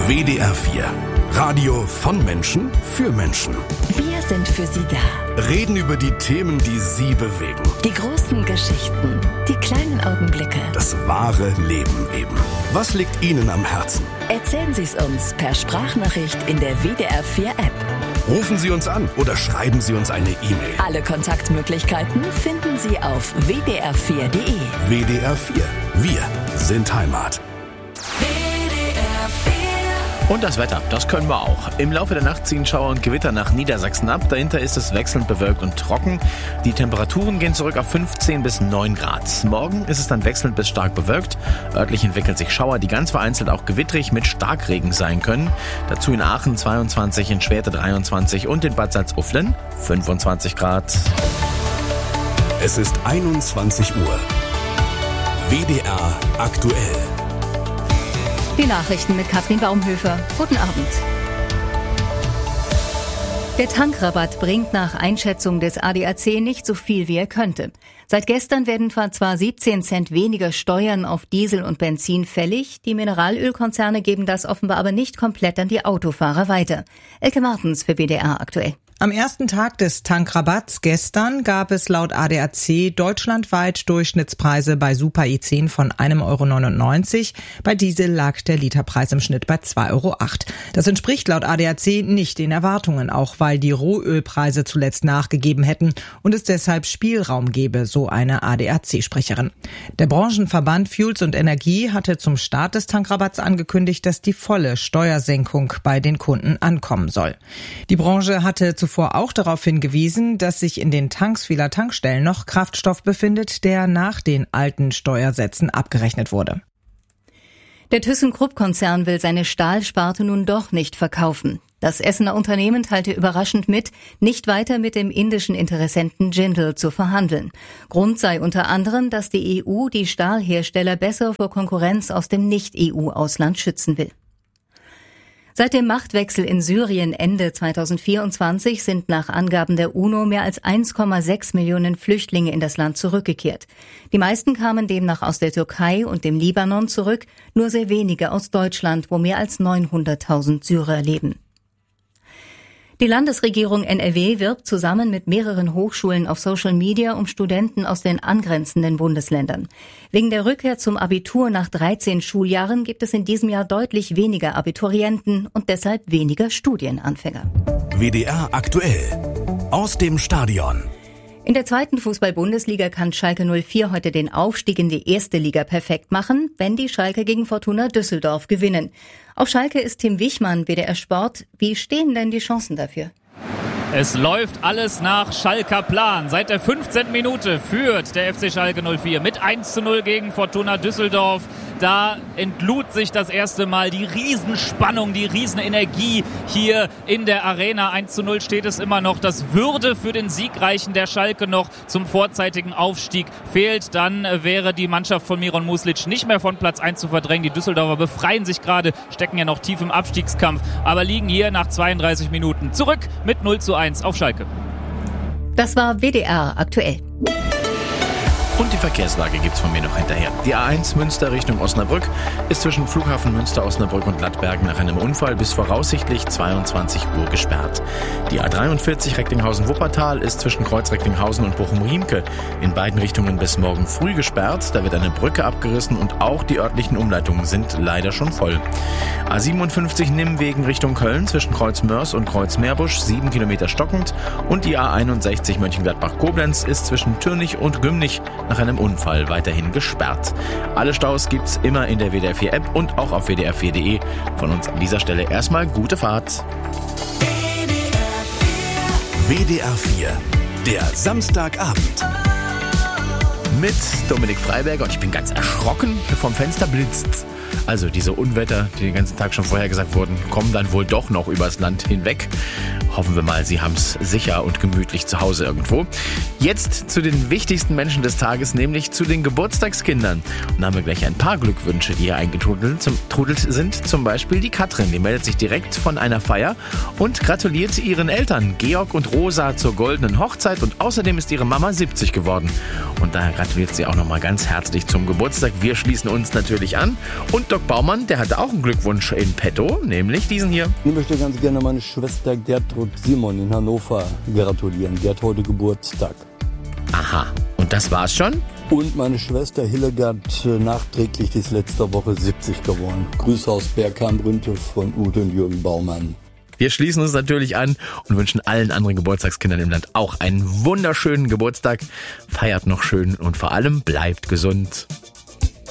WDR 4. Radio von Menschen für Menschen. Wir sind für Sie da. Reden über die Themen, die Sie bewegen. Die großen Geschichten, die kleinen Augenblicke. Das wahre Leben eben. Was liegt Ihnen am Herzen? Erzählen Sie es uns per Sprachnachricht in der WDR 4 App. Rufen Sie uns an oder schreiben Sie uns eine E-Mail. Alle Kontaktmöglichkeiten finden Sie auf wdr4.de. WDR 4. Wir sind Heimat. Und das Wetter, das können wir auch. Im Laufe der Nacht ziehen Schauer und Gewitter nach Niedersachsen ab. Dahinter ist es wechselnd bewölkt und trocken. Die Temperaturen gehen zurück auf 15 bis 9 Grad. Morgen ist es dann wechselnd bis stark bewölkt. Örtlich entwickeln sich Schauer, die ganz vereinzelt auch gewittrig mit Starkregen sein können. Dazu in Aachen 22, in Schwerte 23 und in Bad Salzuflen 25 Grad. Es ist 21 Uhr. WDR aktuell. Die Nachrichten mit Katrin Baumhöfer. Guten Abend. Der Tankrabatt bringt nach Einschätzung des ADAC nicht so viel, wie er könnte. Seit gestern werden zwar 17 Cent weniger Steuern auf Diesel und Benzin fällig. Die Mineralölkonzerne geben das offenbar aber nicht komplett an die Autofahrer weiter. Elke Martens für WDR aktuell. Am ersten Tag des Tankrabatts gestern gab es laut ADAC deutschlandweit Durchschnittspreise bei Super E10 von 1,99 €. Bei Diesel lag der Literpreis im Schnitt bei 2,08 €. Das entspricht laut ADAC nicht den Erwartungen, auch weil die Rohölpreise zuletzt nachgegeben hätten und es deshalb Spielraum gebe, so eine ADAC-Sprecherin. Der Branchenverband Fuels und Energie hatte zum Start des Tankrabatts angekündigt, dass die volle Steuersenkung bei den Kunden ankommen soll. Die Branche hatte zuvor auch darauf hingewiesen, dass sich in den Tanks vieler Tankstellen noch Kraftstoff befindet, der nach den alten Steuersätzen abgerechnet wurde. Der ThyssenKrupp-Konzern will seine Stahlsparte nun doch nicht verkaufen. Das Essener Unternehmen teilte überraschend mit, nicht weiter mit dem indischen Interessenten Jindal zu verhandeln. Grund sei unter anderem, dass die EU die Stahlhersteller besser vor Konkurrenz aus dem Nicht-EU-Ausland schützen will. Seit dem Machtwechsel in Syrien Ende 2024 sind nach Angaben der UNO mehr als 1,6 Millionen Flüchtlinge in das Land zurückgekehrt. Die meisten kamen demnach aus der Türkei und dem Libanon zurück, nur sehr wenige aus Deutschland, wo mehr als 900.000 Syrer leben. Die Landesregierung NRW wirbt zusammen mit mehreren Hochschulen auf Social Media um Studenten aus den angrenzenden Bundesländern. Wegen der Rückkehr zum Abitur nach 13 Schuljahren gibt es in diesem Jahr deutlich weniger Abiturienten und deshalb weniger Studienanfänger. WDR aktuell. Aus dem Stadion. In der zweiten Fußball-Bundesliga kann Schalke 04 heute den Aufstieg in die erste Liga perfekt machen, wenn die Schalke gegen Fortuna Düsseldorf gewinnen. Auf Schalke ist Tim Wichmann, WDR Sport. Wie stehen denn die Chancen dafür? Es läuft alles nach Schalker Plan. Seit der 15. Minute führt der FC Schalke 04 mit 1:0 gegen Fortuna Düsseldorf. Da entlud sich das erste Mal die Riesenspannung, die Riesenenergie hier in der Arena. 1:0 steht es immer noch. Das würde für den Siegreichen der Schalke noch zum vorzeitigen Aufstieg fehlt. Dann wäre die Mannschaft von Miron Muslic nicht mehr von Platz 1 zu verdrängen. Die Düsseldorfer befreien sich gerade, stecken ja noch tief im Abstiegskampf, aber liegen hier nach 32 Minuten zurück mit 0:1 auf Schalke. Das war WDR aktuell. Und die Verkehrslage gibt's von mir noch hinterher. Die A1 Münster Richtung Osnabrück ist zwischen Flughafen Münster, Osnabrück und Lattberg nach einem Unfall bis voraussichtlich 22 Uhr gesperrt. Die A43 Recklinghausen-Wuppertal ist zwischen Kreuz Recklinghausen und Bochum-Riemke in beiden Richtungen bis morgen früh gesperrt. Da wird eine Brücke abgerissen und auch die örtlichen Umleitungen sind leider schon voll. A57 Nimmwegen Richtung Köln zwischen Kreuz Mörs und Kreuz Meerbusch 7 Kilometer stockend und die A61 Mönchengladbach-Koblenz ist zwischen Türnich und Gümnich nach einem Unfall weiterhin gesperrt. Alle Staus gibt's immer in der WDR 4 App und auch auf wdr4.de. Von uns an dieser Stelle erstmal gute Fahrt. WDR 4. Der Samstagabend. Mit Dominik Freiberger und ich bin ganz erschrocken, vom Fenster blitzt's. Also diese Unwetter, die den ganzen Tag schon vorher gesagt wurden, kommen dann wohl doch noch übers Land hinweg. Hoffen wir mal, Sie haben es sicher und gemütlich zu Hause irgendwo. Jetzt zu den wichtigsten Menschen des Tages, nämlich zu den Geburtstagskindern. Und da haben wir gleich ein paar Glückwünsche, die hier eingetrudelt sind. Zum Beispiel die Katrin, die meldet sich direkt von einer Feier und gratuliert ihren Eltern Georg und Rosa zur goldenen Hochzeit und außerdem ist ihre Mama 70 geworden. Und daher gratuliert sie auch nochmal ganz herzlich zum Geburtstag. Wir schließen uns natürlich an. Und Doc Baumann, der hatte auch einen Glückwunsch in petto, nämlich diesen hier. Ich möchte ganz gerne meine Schwester Gertrud Simon in Hannover gratulieren. Die hat heute Geburtstag. Aha, und das war's schon? Und meine Schwester Hildegard nachträglich, die ist letzte Woche 70 geworden. Grüße aus Bergheim-Brünte von Ute und Jürgen Baumann. Wir schließen uns natürlich an und wünschen allen anderen Geburtstagskindern im Land auch einen wunderschönen Geburtstag. Feiert noch schön und vor allem bleibt gesund.